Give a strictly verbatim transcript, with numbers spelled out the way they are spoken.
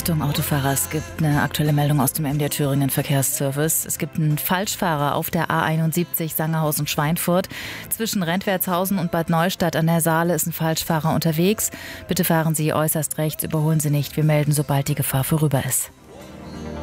Achtung, Autofahrer, es gibt eine aktuelle Meldung aus dem M D R Thüringen Verkehrsservice. Es gibt einen Falschfahrer auf der A einundsiebzig Sangerhausen-Schweinfurt. Zwischen Rentwertshausen und Bad Neustadt an der Saale ist ein Falschfahrer unterwegs. Bitte fahren Sie äußerst rechts, überholen Sie nicht. Wir melden, sobald die Gefahr vorüber ist.